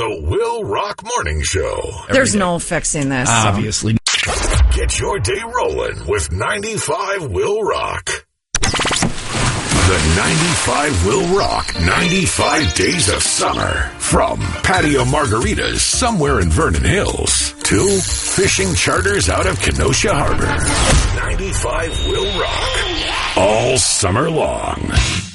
The Will Rock Morning Show. There's no fixing this. Obviously. Get your day rolling with 95 Will Rock. The 95 Will Rock 95 Days of Summer. From patio margaritas somewhere in Vernon Hills to fishing charters out of Kenosha Harbor. 95 Will Rock. All summer long.